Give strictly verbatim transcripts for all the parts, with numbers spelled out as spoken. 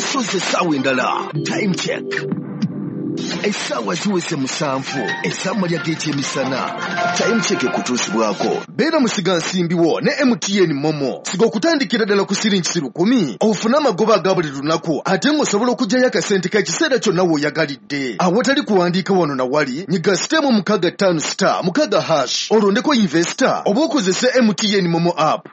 Musozi essaawa endala. Time check. Essaawa ziweze musanvu. Essaawa ly'ekyemisana. Time check ekutuusibwako. Beera musiga nsimbiwo ne M T N Momo. Siga okutandikira ddala ku siringi lukumi. Ofuna amagoba aga buli lunaku ate ng'osobola okuggyayo akasente k'ekiseera kyonna w'oyagalidde. Awatali kuwandiika wano na wali, nyiga sitemu mukaga ttaano star mukaga hash. Olondeko investor oba okozese M T N Momo app.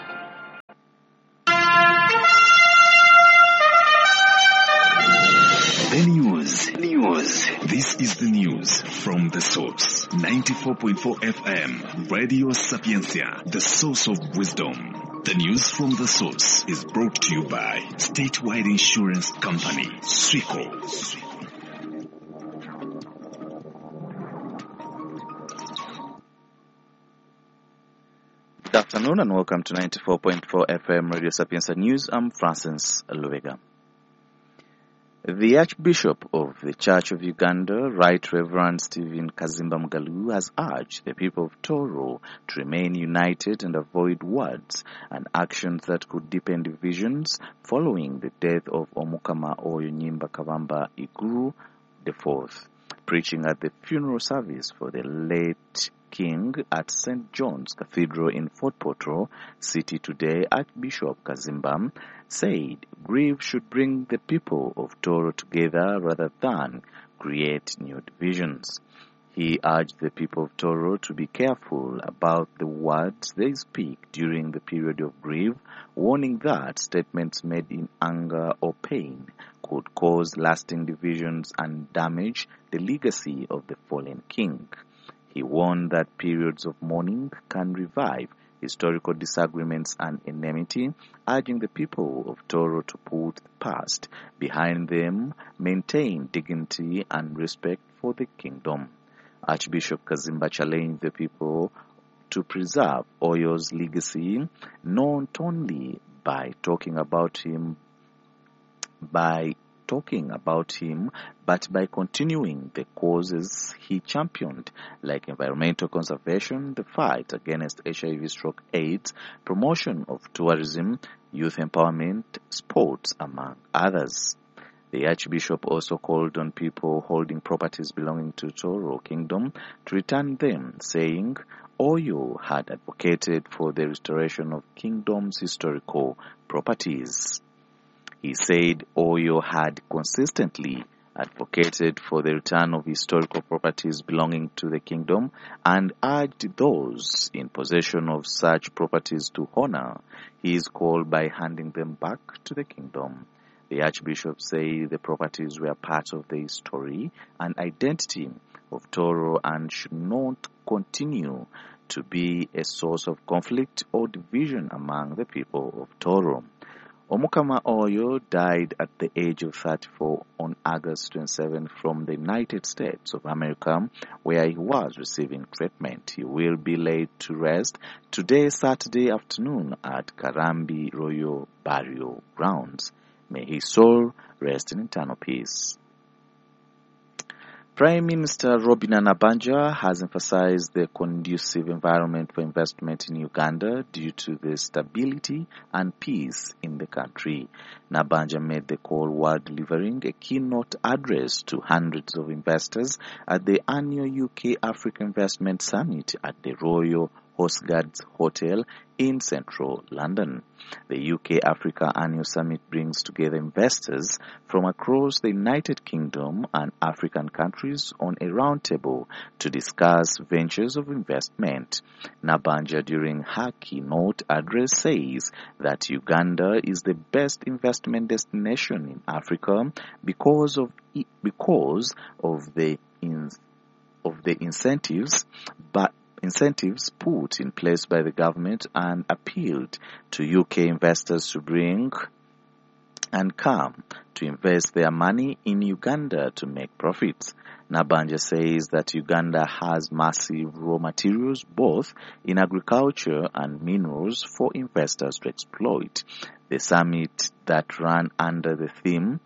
The news. News. This is the news from The Source. ninety-four point four F M. Radio Sapiencia. The source of wisdom. The news from The Source is brought to you by Statewide Insurance Company, Swico. Good afternoon and welcome to ninety-four point four F M Radio Sapienza News. I'm Francis Lubega. The Archbishop of the Church of Uganda, Right Reverend Stephen Kazimba Mugalu, has urged the people of Toro to remain united and avoid words and actions that could deepen divisions following the death of Omukama Oyonyimba Kavamba Iguru the fourth. Preaching at the funeral service for the late King at Saint John's Cathedral in Fort Portal City today, Archbishop Kazimba said grief should bring the people of Toro together rather than create new divisions. He urged the people of Toro to be careful about the words they speak during the period of grief, warning that statements made in anger or pain could cause lasting divisions and damage the legacy of the fallen king. He warned that periods of mourning can revive historical disagreements and enmity, urging the people of Toro to put the past behind them, maintain dignity and respect for the kingdom. Archbishop Kazimba challenged the people to preserve Oyo's legacy, not only by talking about him, by talking about him, but by continuing the causes he championed, like environmental conservation, the fight against H I V/stroke AIDS, promotion of tourism, youth empowerment, sports, among others. The Archbishop also called on people holding properties belonging to Toro Kingdom to return them, saying Oyo had advocated for the restoration of Kingdom's historical properties. He said Oyo had consistently advocated for the return of historical properties belonging to the kingdom and urged those in possession of such properties to honor his call by handing them back to the kingdom. The Archbishop said the properties were part of the history and identity of Toro and should not continue to be a source of conflict or division among the people of Toro. Omukama Oyo died at the age of thirty-four on August twenty-seventh from the United States of America, where he was receiving treatment. He will be laid to rest today, Saturday afternoon, at Karambi Royal Burial Grounds. May his soul rest in eternal peace. Prime Minister Robin Nabanja has emphasized the conducive environment for investment in Uganda due to the stability and peace in the country. Nabanja made the call while delivering a keynote address to hundreds of investors at the annual U K Africa Investment Summit at the Royal Hostgaards Hotel in central London. The U K Africa Annual Summit brings together investors from across the United Kingdom and African countries on a roundtable to discuss ventures of investment. Nabanja, during her keynote address, says that Uganda is the best investment destination in Africa because of because of the in, of the incentives, but incentives put in place by the government and appealed to U K investors to bring and come to invest their money in Uganda to make profits. Nabanja says that Uganda has massive raw materials both in agriculture and minerals for investors to exploit. The summit that ran under the theme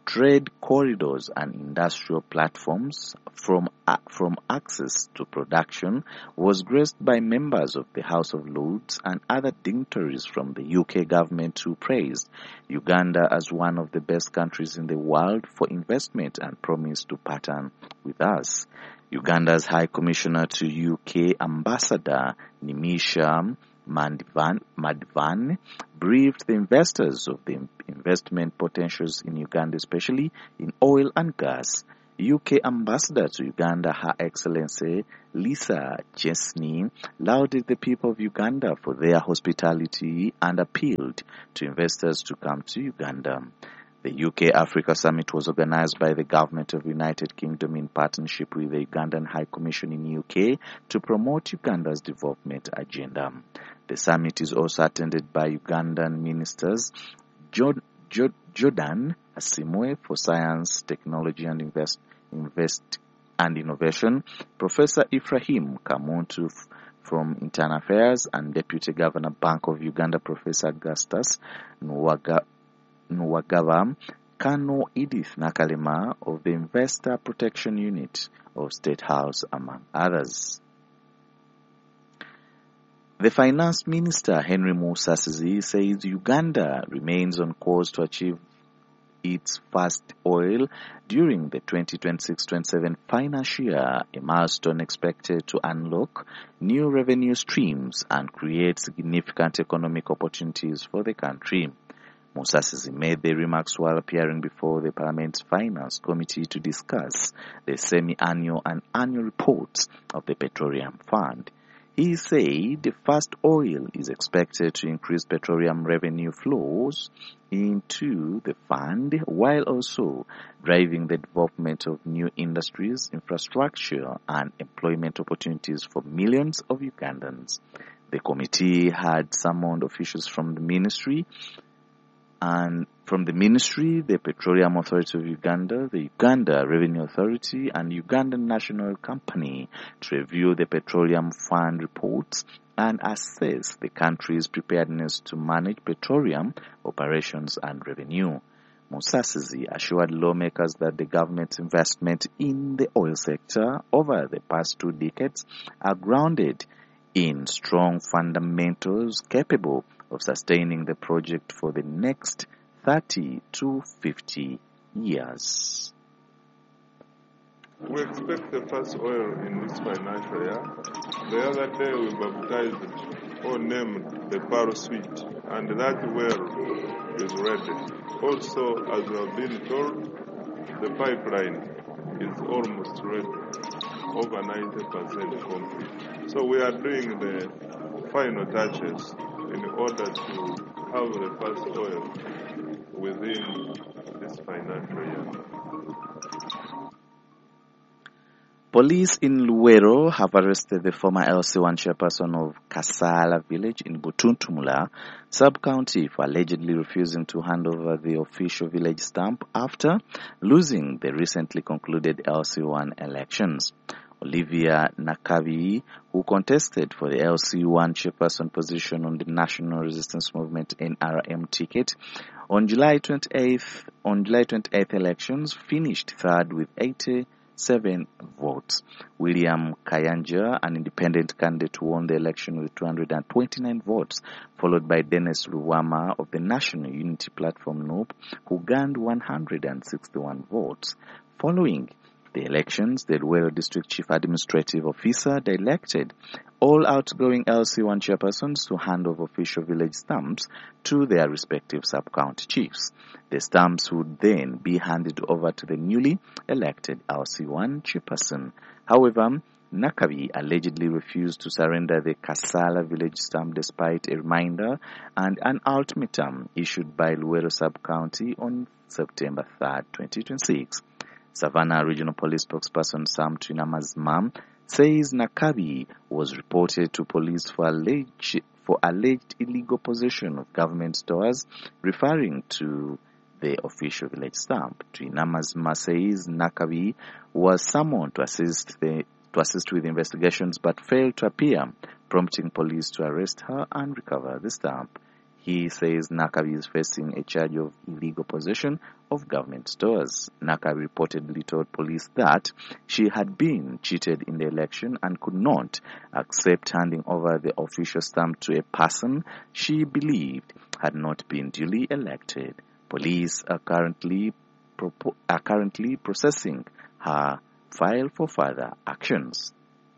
trade corridors and industrial platforms from, uh, from access to production was graced by members of the House of Lords and other dignitaries from the U K government who praised Uganda as one of the best countries in the world for investment and promised to partner with us. Uganda's High Commissioner to U K Ambassador Nimisha Madvan, Madvan briefed the investors of the investment potentials in Uganda, especially in oil and gas. U K Ambassador to Uganda, Her Excellency Lisa Chesney, lauded the people of Uganda for their hospitality and appealed to investors to come to Uganda. The U K Africa Summit was organized by the Government of the United Kingdom in partnership with the Ugandan High Commission in U K to promote Uganda's development agenda. The summit is also attended by Ugandan ministers Jod- Jod- Jordan Asimwe for Science, Technology and Invest, Invest and Innovation, Professor Ephraim Kamuntu from Internal Affairs, and Deputy Governor Bank of Uganda Professor Augustus Nwaga, Nwagaba, Kano Edith Nakalema of the Investor Protection Unit of State House, among others. The Finance Minister Henry Musasizi says Uganda remains on course to achieve its first oil during the twenty twenty-six twenty-seven financial year, a milestone expected to unlock new revenue streams and create significant economic opportunities for the country. Musasizi made the remarks while appearing before the Parliament's Finance Committee to discuss the semi-annual and annual reports of the Petroleum Fund. He said the first oil is expected to increase petroleum revenue flows into the fund while also driving the development of new industries, infrastructure, and employment opportunities for millions of Ugandans. The committee had summoned officials from the ministry and from the Ministry, the Petroleum Authority of Uganda, the Uganda Revenue Authority, and Ugandan National Company to review the Petroleum Fund reports and assess the country's preparedness to manage petroleum operations and revenue. Musasizi assured lawmakers that the government's investment in the oil sector over the past two decades are grounded in strong fundamentals capable of sustaining the project for the next thirty to fifty years. We expect the first oil in this financial year. The other day we baptized or named the Paro Suite, and that well is ready. Also, as we have been told, the pipeline is almost ready, over ninety percent complete. So we are doing the final touches in order to have the first oil within this financial year. Police in Luwero have arrested the former L C one chairperson of Kasala village in Butuntumula sub-county for allegedly refusing to hand over the official village stamp after losing the recently concluded L C one elections. Olivia Nakabi, who contested for the L C one chairperson position on the National Resistance Movement N R M ticket on July twenty-eighth, on July twenty-eighth elections, finished third with eighty-seven votes. William Kayanja, an independent candidate, won the election with two hundred twenty-nine votes, followed by Dennis Luwama of the National Unity Platform N U P, who gained one hundred sixty-one votes. Following the elections, the Luwero District Chief Administrative Officer directed all outgoing L C one chairpersons to hand over official village stamps to their respective sub-county chiefs. The stamps would then be handed over to the newly elected L C one chairperson. However, Nakabi allegedly refused to surrender the Kasala village stamp despite a reminder and an ultimatum issued by Luwero Sub-County on September third, twenty twenty-six. Savannah Regional Police spokesperson Sam Twinamazma says Nakabi was reported to police for alleged, for alleged illegal possession of government stores, referring to the official village stamp. Twinamazma says Nakabi was summoned to assist the to assist with investigations but failed to appear, prompting police to arrest her and recover the stamp. He says Nakabi is facing a charge of illegal possession of government stores. Nakabi reportedly told police that she had been cheated in the election and could not accept handing over the official stamp to a person she believed had not been duly elected. Police are currently propo- are currently processing her file for further actions.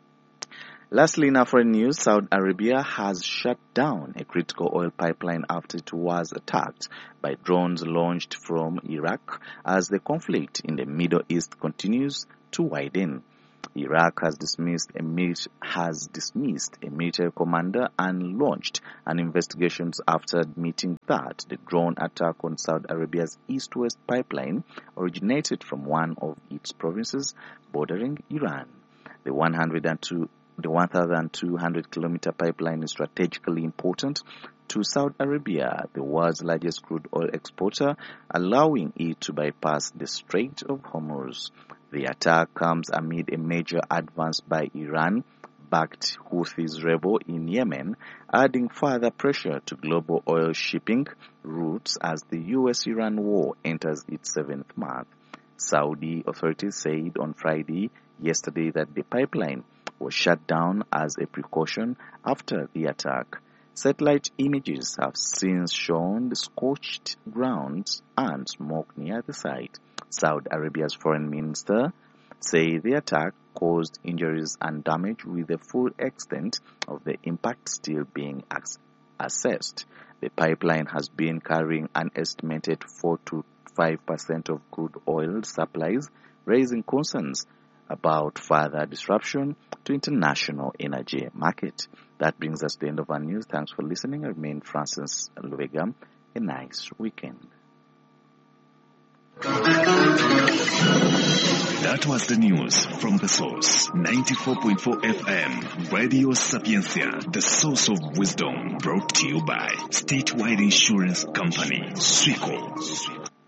Lastly, in foreign news, Saudi Arabia has shut down a critical oil pipeline after it was attacked by drones launched from Iraq as the conflict in the Middle East continues to widen. Iraq has dismissed a mil- has dismissed a military commander and launched an investigation after admitting that the drone attack on Saudi Arabia's east-west pipeline originated from one of its provinces bordering Iran. The one hundred two The one thousand two hundred kilometer pipeline is strategically important to Saudi Arabia, the world's largest crude oil exporter, allowing it to bypass the Strait of Hormuz. The attack comes amid a major advance by Iran-backed Houthis rebel in Yemen, adding further pressure to global oil shipping routes as the U S Iran war enters its seventh month. Saudi authorities said on Friday yesterday that the pipeline was shut down as a precaution after the attack. Satellite images have since shown the scorched grounds and smoke near the site. Saudi Arabia's foreign minister said the attack caused injuries and damage, with the full extent of the impact still being assessed. The pipeline has been carrying an estimated four to five percent of crude oil supplies, raising concerns about further disruption to international energy market. That brings us to the end of our news. Thanks for listening. I remain Francis Luvega. A nice weekend. That was the news from The Source. ninety-four point four F M, Radio Sapiencia, the source of wisdom. Brought to you by Statewide Insurance Company, Swico.